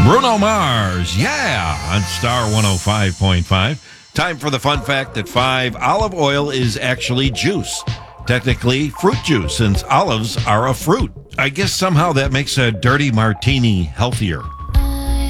Bruno Mars, yeah, on Star 105.5. Time for the fun fact that 5 olive oil is actually juice. Technically, fruit juice, since olives are a fruit. I guess somehow that makes a dirty martini healthier.